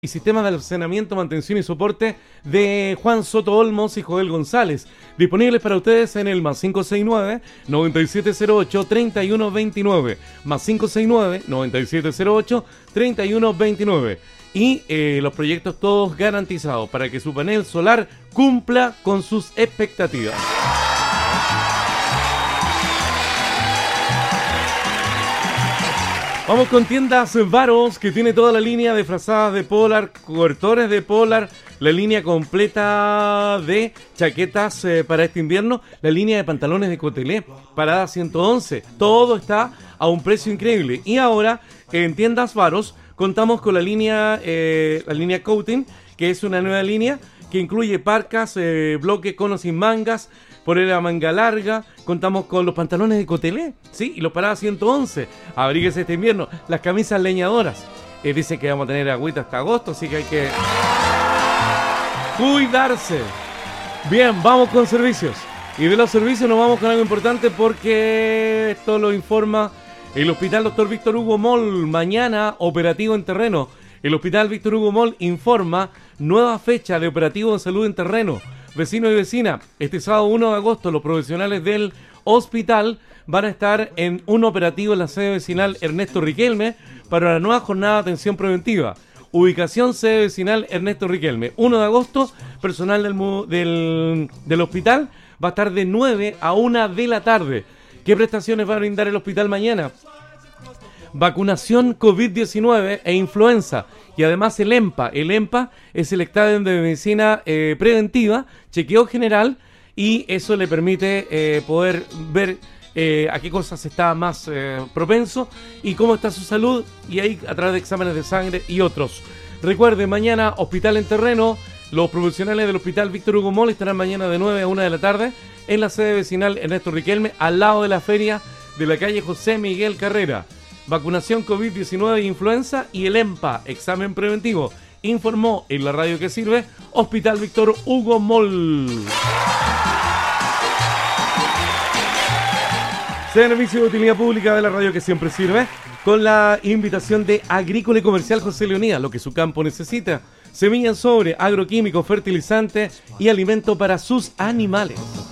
Y sistemas de almacenamiento, mantención y soporte de Juan Soto Olmos y Joel González. Disponibles para ustedes en el +569-9708-3129. +569-9708-3129. Y los proyectos todos garantizados para que su panel solar cumpla con sus expectativas. Vamos con Tiendas Varos, que tiene toda la línea de frazadas de Polar, cobertores de Polar, la línea completa de chaquetas para este invierno, la línea de pantalones de Cotelé, parada 111. Todo está a un precio increíble. Y ahora, en Tiendas Varos, contamos con la línea Coating, que es una nueva línea que incluye parcas, bloque, conos sin mangas, polera manga larga. Contamos con los pantalones de Cotelé, ¿sí? Y los paradas 111. Abríguese este invierno. Las camisas leñadoras. Dice que vamos a tener agüita hasta agosto, así que hay que cuidarse. Bien, vamos con servicios. Y de los servicios nos vamos con algo importante porque esto lo informa el Hospital Dr. Víctor Hugo Moll. Mañana, operativo en terreno. El Hospital Víctor Hugo Moll informa nueva fecha de operativo de salud en terreno. Vecinos y vecinas, este sábado 1 de agosto los profesionales del hospital van a estar en un operativo en la sede vecinal Ernesto Riquelme para la nueva jornada de atención preventiva. Ubicación sede vecinal Ernesto Riquelme. 1 de agosto, personal del hospital va a estar de 9 a 1 de la tarde. ¿Qué prestaciones va a brindar el hospital mañana? Vacunación COVID-19 e influenza. Y además el EMPA. El EMPA es el examen de medicina preventiva, chequeo general, y eso le permite poder ver a qué cosas está más propenso y cómo está su salud, y ahí a través de exámenes de sangre y otros. Recuerde, mañana hospital en terreno. Los profesionales del Hospital Víctor Hugo Moll estarán mañana de 9 a 1 de la tarde en la sede vecinal Ernesto Riquelme, al lado de la feria de la calle José Miguel Carrera. Vacunación COVID-19 e influenza y el EMPA, examen preventivo. Informó en la radio que sirve Hospital Víctor Hugo Moll. Servicio de utilidad pública de la radio que siempre sirve, con la invitación de Agrícola y Comercial José Leonía, lo que su campo necesita. Semilla en sobre, agroquímico, fertilizante y alimento para sus animales.